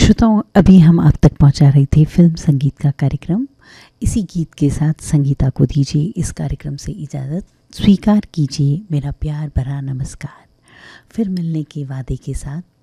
श्रोताओं, अभी हम आप तक पहुंचा रही थी फिल्म संगीत का कार्यक्रम। इसी गीत के साथ संगीता को दीजिए इस कार्यक्रम से इजाज़त। स्वीकार कीजिए मेरा प्यार भरा नमस्कार। फिर मिलने के वादे के साथ